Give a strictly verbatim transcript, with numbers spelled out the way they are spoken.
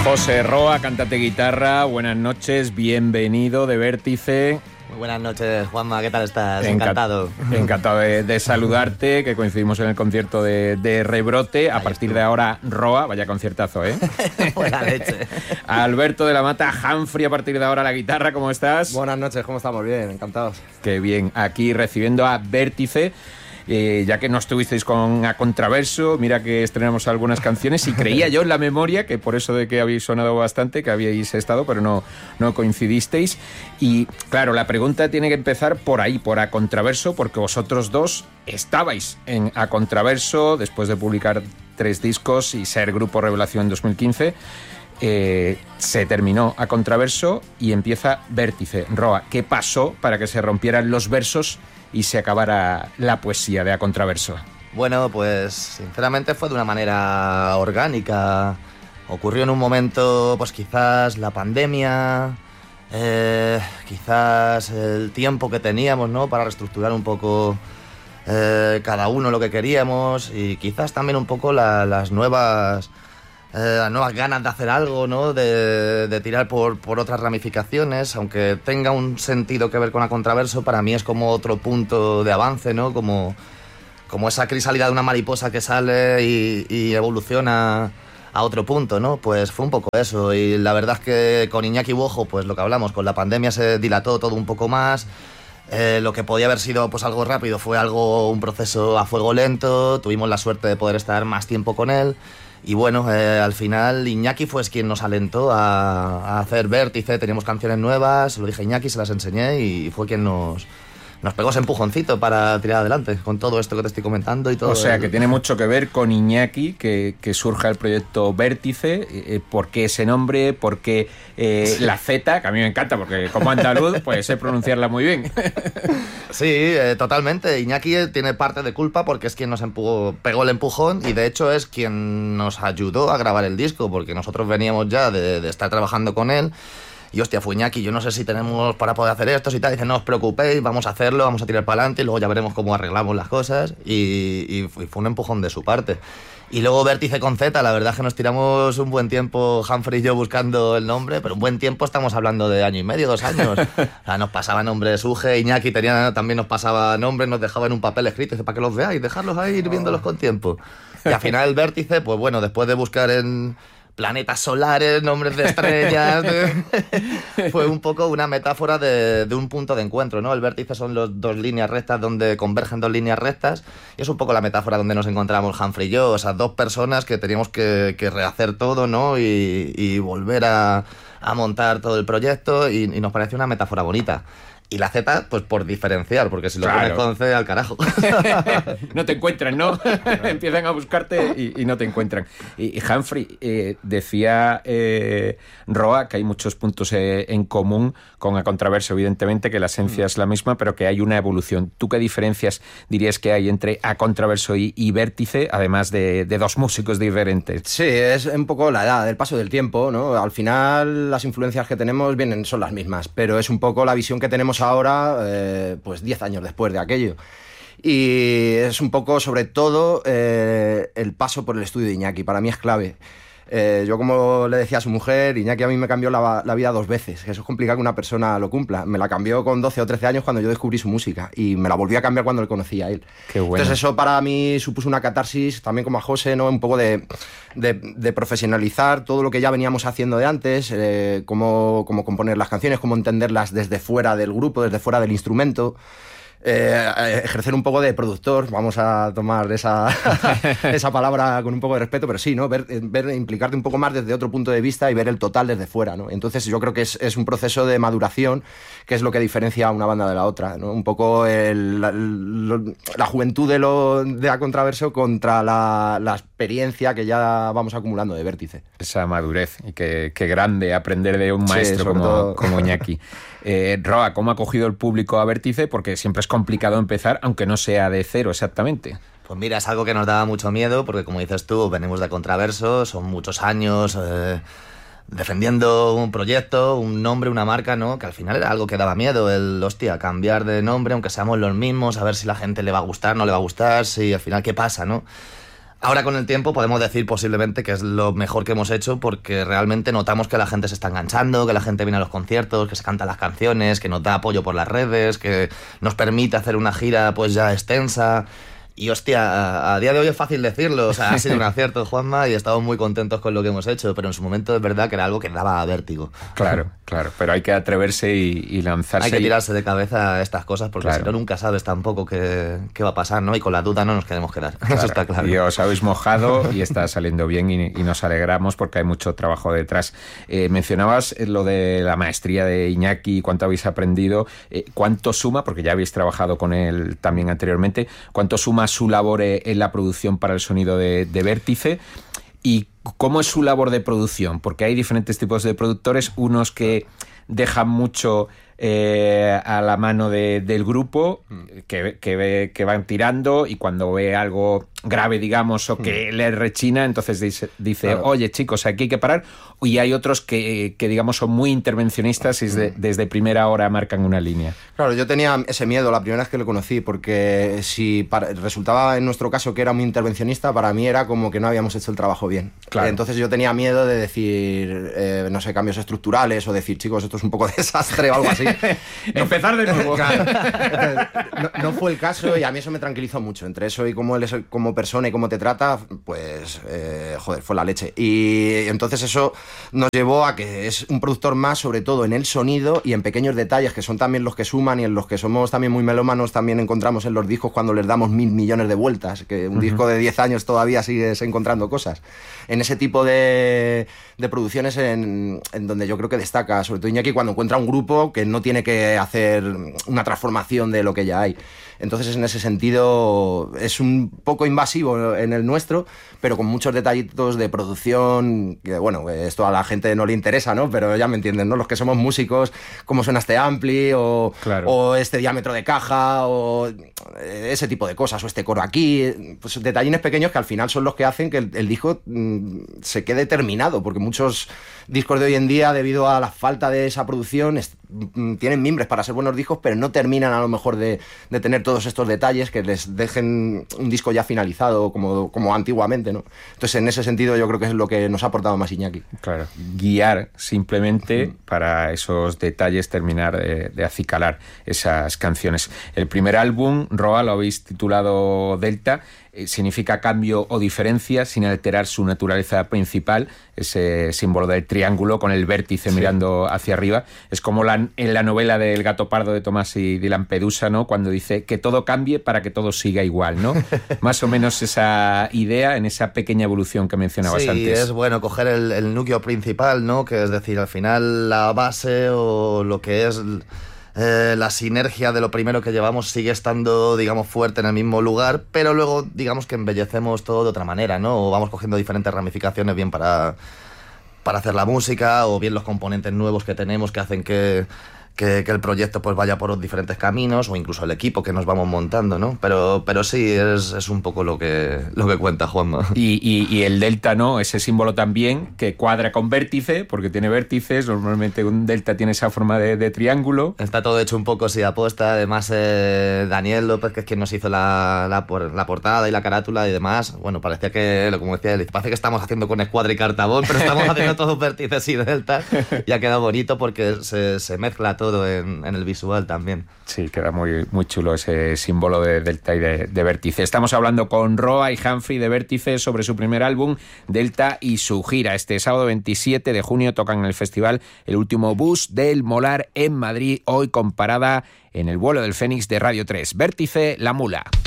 José Roa, cantante guitarra, buenas noches, bienvenido de Vértice. Muy buenas noches, Juanma, ¿qué tal estás? Enca- Encantado. Encantado de, de saludarte, que coincidimos en el concierto de, de Rebrote. A Ahí partir estuvo. de ahora, Roa, vaya conciertazo, ¿eh? Buena leche. Alberto de la Mata, Humphrey, a partir de ahora la guitarra, ¿cómo estás? Buenas noches, ¿cómo estamos? Bien, encantados. Qué bien, aquí recibiendo a Vértice. Eh, ya que no estuvisteis con A Contraverso, mira que estrenamos algunas canciones y creía yo en la memoria, que por eso de que habéis sonado bastante, que habíais estado, pero no, no coincidisteis. Y claro, la pregunta tiene que empezar por ahí, por A Contraverso, porque vosotros dos estabais en A Contraverso después de publicar tres discos y ser Grupo Revelación en dos mil quince. Eh, se terminó A Contraverso y empieza Vértice. Roa, ¿qué pasó para que se rompieran los versos y se acabara la poesía de A Contraverso? Bueno, pues sinceramente fue de una manera orgánica. Ocurrió en un momento, pues quizás la pandemia, eh, quizás el tiempo que teníamos, ¿no? Para reestructurar un poco eh, cada uno lo que queríamos y quizás también un poco la, las nuevas... Eh, las nuevas ganas de hacer algo, ¿no? De, de tirar por, por otras ramificaciones, aunque tenga un sentido que ver con A Contraverso, para mí es como otro punto de avance, ¿no? Como, como esa crisálida de una mariposa que sale y, y evoluciona a otro punto, ¿no? Pues fue un poco eso, y la verdad es que con Iñaki Bojo, pues lo que hablamos, con la pandemia se dilató todo un poco más. Eh, lo que podía haber sido pues algo rápido fue algo, un proceso a fuego lento. Tuvimos la suerte de poder estar más tiempo con él. Y bueno, eh, al final Iñaki fue quien nos alentó a, a hacer Vértice. Teníamos canciones nuevas, se lo dije a Iñaki, se las enseñé y fue quien nos, nos pegó ese empujoncito para tirar adelante con todo esto que te estoy comentando y todo. O sea, el... que tiene mucho que ver con Iñaki, que, que surja el proyecto Vértice. Eh, ¿Por qué ese nombre? ¿Por qué eh, la Z? Que a mí me encanta, porque como andaluz, pues sé pronunciarla muy bien. Sí, eh, totalmente. Iñaki tiene parte de culpa porque es quien nos empujó, pegó el empujón y de hecho es quien nos ayudó a grabar el disco, porque nosotros veníamos ya de, de estar trabajando con él. Y hostia, fue Iñaki, yo no sé si tenemos para poder hacer esto y tal. Dice, no os preocupéis, vamos a hacerlo, vamos a tirar para adelante y luego ya veremos cómo arreglamos las cosas. Y, y fue un empujón de su parte. Y luego Vértice con Z, la verdad es que nos tiramos un buen tiempo, Humphrey y yo, buscando el nombre, pero un buen tiempo estamos hablando de año y medio, dos años. O sea, nos pasaba nombres, Uge, Iñaki tenía, también nos pasaba nombres, nos dejaba en un papel escrito, dice, para que los veáis, dejarlos ahí, ir viéndolos con tiempo. Y al final el Vértice, pues bueno, después de buscar en planetas solares, nombres de estrellas, de... fue un poco una metáfora de, de un punto de encuentro, ¿no? El vértice son las dos líneas rectas donde convergen dos líneas rectas y es un poco la metáfora donde nos encontramos Humphrey y yo, o sea, dos personas que teníamos que, que rehacer todo, ¿no? Y, y volver a, a montar todo el proyecto y, y nos pareció una metáfora bonita. Y la Z, pues por diferenciar, porque si lo Claro. pones con C, al carajo. No te encuentran, ¿no? Empiezan a buscarte y, y no te encuentran. Y, y Humphrey, eh, decía eh, Roa que hay muchos puntos eh, en común con A Contraverso, evidentemente, que la esencia mm. es la misma, pero que hay una evolución. ¿Tú qué diferencias dirías que hay entre A Contraverso y, y Vértice, además de, de dos músicos diferentes? Sí, es un poco la edad, el paso del tiempo, ¿no? Al final las influencias que tenemos vienen, son las mismas, pero es un poco la visión que tenemos ahora, eh, pues diez años después de aquello. Y es un poco, sobre todo, eh, el paso por el estudio de Iñaki. Para mí es clave. Eh, yo, como le decía a su mujer, Iñaki a mí me cambió la, la vida dos veces. Eso es complicado que una persona lo cumpla. Me la cambió con doce o trece años cuando yo descubrí su música y me la volví a cambiar cuando le conocí a él. Qué bueno. Entonces eso para mí supuso una catarsis, también como a José, ¿no? Un poco de, de, de profesionalizar todo lo que ya veníamos haciendo de antes, eh, cómo, cómo componer las canciones, cómo entenderlas desde fuera del grupo, desde fuera del instrumento. Eh, ejercer un poco de productor, vamos a tomar esa, esa palabra con un poco de respeto, pero sí, ¿no? Ver, ver, implicarte un poco más desde otro punto de vista y ver el total desde fuera, ¿no? Entonces yo creo que es, es un proceso de maduración que es lo que diferencia a una banda de la otra, ¿no? Un poco el, la, la juventud de, lo, de A Contraverso contra la, la experiencia que ya vamos acumulando de Vértice. Esa madurez, y qué, qué grande aprender de un maestro sí, como, todo... como Iñaki. Eh, Roa, ¿cómo ha acogido el público a Vértice? Porque siempre es complicado empezar, aunque no sea de cero exactamente. Pues mira, es algo que nos daba mucho miedo, porque como dices tú, venimos de A Contraverso, son muchos años eh, defendiendo un proyecto, un nombre, una marca, ¿no? Que al final era algo que daba miedo, el, hostia, cambiar de nombre, aunque seamos los mismos, a ver si la gente le va a gustar, no le va a gustar, si al final qué pasa, ¿no? Ahora con el tiempo podemos decir posiblemente que es lo mejor que hemos hecho porque realmente notamos que la gente se está enganchando, que la gente viene a los conciertos, que se cantan las canciones, que nos da apoyo por las redes, que nos permite hacer una gira pues ya extensa. Y hostia, a, a día de hoy es fácil decirlo, o sea, ha sido un acierto, Juanma, y estamos muy contentos con lo que hemos hecho, pero en su momento es verdad que era algo que daba vértigo. Claro, claro, pero hay que atreverse y, y lanzarse. Hay que y... tirarse de cabeza a estas cosas, porque claro. si no, nunca sabes tampoco qué, qué va a pasar, ¿no? Y con la duda no nos queremos quedar, claro. Eso está claro. Y os habéis mojado y está saliendo bien y, y nos alegramos porque hay mucho trabajo detrás. Eh, mencionabas lo de la maestría de Iñaki, cuánto habéis aprendido, eh, cuánto suma, porque ya habéis trabajado con él también anteriormente, cuánto suma su labor en la producción para el sonido de, de Vértice y cómo es su labor de producción, porque hay diferentes tipos de productores, unos que dejan mucho eh, a la mano de, del grupo, que, que, que van tirando y cuando ve algo grave, digamos, o que le rechina, entonces dice, dice claro. oye chicos, aquí hay que parar, y hay otros que, que digamos, son muy intervencionistas y desde, desde primera hora marcan una línea. Claro, yo tenía ese miedo la primera vez que lo conocí, porque si para, resultaba en nuestro caso que era muy intervencionista, para mí era como que no habíamos hecho el trabajo bien. Claro. Entonces yo tenía miedo de decir, eh, no sé, cambios estructurales o decir, chicos, esto es un poco de desastre o algo así. No, empezar de nuevo. Claro. Entonces, no, no fue el caso y a mí eso me tranquilizó mucho. Entre eso y cómo él es como persona y cómo te trata, pues, eh, joder, fue la leche. Y entonces eso nos llevó a que es un productor más, sobre todo en el sonido y en pequeños detalles, que son también los que suman y en los que somos también muy melómanos, también encontramos en los discos cuando les damos mil millones de vueltas, que un uh-huh. disco de diez años todavía sigues encontrando cosas. En ese tipo de, de producciones en, en donde yo creo que destaca, sobre todo Iñaki, cuando encuentra un grupo que no tiene que hacer una transformación de lo que ya hay. Entonces, en ese sentido, es un poco invasivo en el nuestro, pero con muchos detallitos de producción, que bueno, esto a la gente no le interesa, ¿no? Pero ya me entienden, ¿no? Los que somos músicos, cómo suena este ampli, o, claro. o este diámetro de caja, o ese tipo de cosas, o este coro aquí, pues detallines pequeños que al final son los que hacen que el, el disco mmm, se quede terminado, porque muchos discos de hoy en día, debido a la falta de esa producción, es, mmm, tienen mimbres para ser buenos discos, pero no terminan a lo mejor de, de tener todos estos detalles que les dejen un disco ya finalizado como, como antiguamente, ¿no? Entonces, en ese sentido, yo creo que es lo que nos ha aportado más Iñaki. Claro, guiar simplemente mm. para esos detalles, terminar de, de acicalar esas canciones. El primer álbum, Roa, lo habéis titulado Delta, eh, significa cambio o diferencia sin alterar su naturaleza principal, ese símbolo del triángulo con el vértice sí. mirando hacia arriba. Es como la, en la novela del Gato Pardo de Tomás y de Lampedusa, ¿no? Cuando dice que todo cambie para que todo siga igual, ¿no? Más o menos esa idea en esa pequeña evolución que mencionabas sí, antes. Sí, es bueno coger el, el núcleo principal, ¿no? Que es decir, al final la base o lo que es eh, la sinergia de lo primero que llevamos sigue estando, digamos, fuerte en el mismo lugar, pero luego, digamos, que embellecemos todo de otra manera, ¿no? O vamos cogiendo diferentes ramificaciones bien para, para hacer la música, o bien los componentes nuevos que tenemos que hacen que... Que, que el proyecto pues vaya por diferentes caminos, o incluso el equipo que nos vamos montando, ¿no? Pero, pero sí, es, es un poco lo que, lo que cuenta Juanma. Y, y, y el delta, ¿no? Ese símbolo también que cuadra con vértice, porque tiene vértices, normalmente un delta tiene esa forma de, de triángulo. Está todo hecho un poco así aposta, además eh, Daniel López, que es quien nos hizo la, la, la portada y la carátula y demás, bueno, parecía que, como decía él, parece que estamos haciendo con escuadra y cartabón, pero estamos haciendo todos vértices y deltas, y ha quedado bonito porque se, se mezcla todo todo en, en el visual también. Sí, queda muy, muy chulo ese símbolo de delta y de, de vértice. Estamos hablando con Roa y Humphrey de Vértice sobre su primer álbum, Delta, y su gira. Este sábado veintisiete de junio tocan en el festival El Último Bus del Molar en Madrid, hoy con parada en el vuelo del Fénix de Radio tres. Vértice, La Mula.